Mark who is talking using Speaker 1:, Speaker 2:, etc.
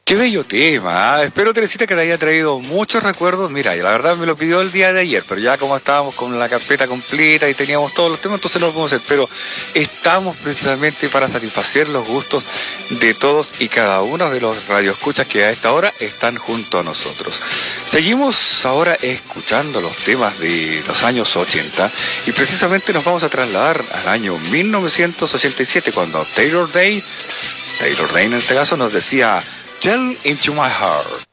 Speaker 1: Qué bello tema, ¿eh? Espero, Teresita, que te haya traído muchos recuerdos. Mira, y la verdad me lo pidió el día de ayer, pero ya como estábamos con la carpeta completa y teníamos todos los temas, entonces no lo podemos hacer. Pero estamos precisamente para satisfacer los gustos de todos y cada uno de los radioescuchas que a esta hora están junto a nosotros. Seguimos ahora escuchando los temas de los años 80 y precisamente nos vamos a trasladar al año 1987, cuando Taylor Day en este caso nos decía Tell Into My Heart.